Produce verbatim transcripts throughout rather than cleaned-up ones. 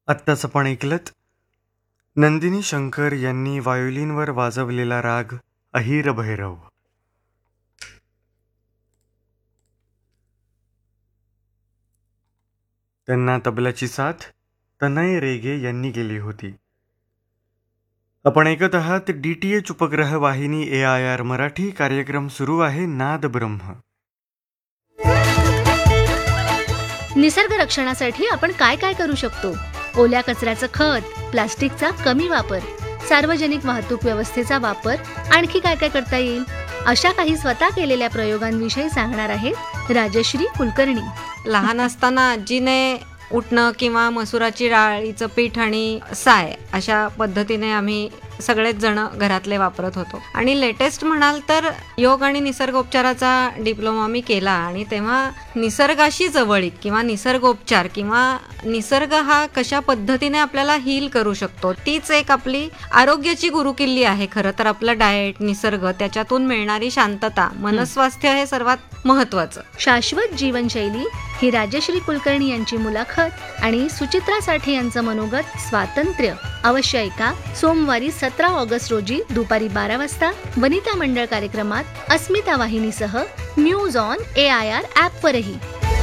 आत्ताच आपण ऐकलत नंदिनी शंकर यांनी व्हायोलिनवर वाजवलेला राग अहिर भैरव. त्यांना तबल्याची साथ तनय रेगे यांनी केली होती. आपण ऐकत आहात डी टी एच उपग्रह वाहिनी ए आय आर मराठी. कार्यक्रम सुरू आहे नाद ब्रह्म. निसर्ग रक्षणासाठी आपण काय काय करू शकतो? ओल्या कचऱ्याचं खत, प्लास्टिकचा कमी वापर, सार्वजनिक वाहतूक व्यवस्थेचा वापर, आणखी काय काय करता येईल? अशा काही स्वतः केलेल्या प्रयोगांविषयी सांगणार आहेत राजश्री कुलकर्णी. लहान असताना आजीने उठणं किंवा मसुराची डाळीचं पीठ आणि साय अशा पद्धतीने आम्ही सगळेच जण घरातले वापरत होतो. आणि लेटेस्ट म्हणाल तर योग आणि निसर्गोपचाराचा डिप्लोमा मी केला आणि तेव्हा निसर्गाशी जवळीक किंवा निसर्गोपचार किंवा निसर्ग हा कशा पद्धतीने आपल्याला हील करू शकतो तीच एक आपली आरोग्याची गुरुकिल्ली आहे. खरं तर आपलं डाएट, निसर्ग, त्याच्यातून मिळणारी शांतता, मनस्वास्थ्य हे सर्वात महत्वाचं. शाश्वत जीवनशैली ही राजश्री कुलकर्णी यांची मुलाखत आणि सुचित्रा साठे यांचं मनोगत स्वातंत्र्य अवश्य ऐका. सोमवारी सतरा ऑगस्ट रोजी दुपारी बारा वाजता वनिता मंडळ कार्यक्रमात अस्मिता वाहिनीसह news on A I R app वरही.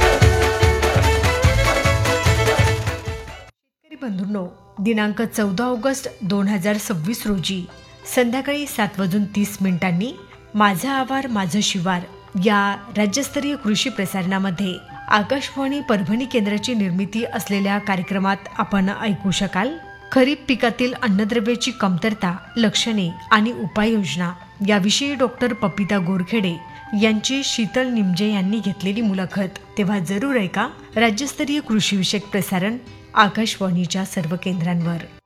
बंधूंनो, दिनांक चौदा ऑगस्ट दोन हजार सव्वीस रोजी संध्याकाळी सात वाजून तीस मिनिटांनी माझा आवार माझं शिवार या राज्यस्तरीय कृषी प्रसारणामध्ये आकाशवाणी परभणी केंद्राची निर्मिती असलेल्या कार्यक्रमात आपण ऐकू शकाल खरीप पिकातील अन्नद्रव्याची कमतरता, लक्षणे आणि उपाययोजना याविषयी डॉक्टर पपिता गोरखेडे यांची शीतल निमजे यांनी घेतलेली मुलाखत. तेव्हा जरूर ऐका राज्यस्तरीय कृषी विषयक प्रसारण आकाशवाणीच्या सर्व केंद्रांवर.